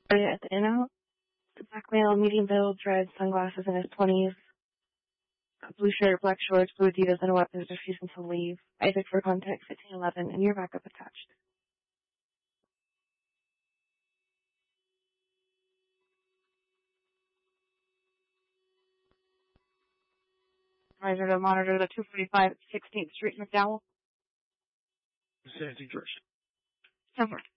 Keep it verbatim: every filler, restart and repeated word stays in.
At the In-Out. The black male, medium build, dreads, sunglasses in his twenties. Blue shirt, black shorts, blue Adidas, and a weapon is refusing to leave. Isaac for contact, fifteen eleven, and your backup attached. Supervisor to monitor the two forty-five sixteenth Street, McDowell. Sandy George. Over.